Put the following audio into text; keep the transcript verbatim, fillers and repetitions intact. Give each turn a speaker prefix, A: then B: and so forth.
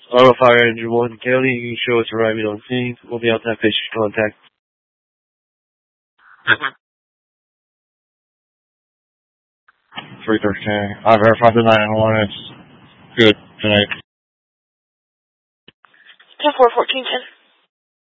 A: Auto Fire Engine one County, you can show us arriving on scene. We'll be outside patient contact.
B: three thirteen. I verified the nine one. It's good tonight.
C: ten four fourteen ten.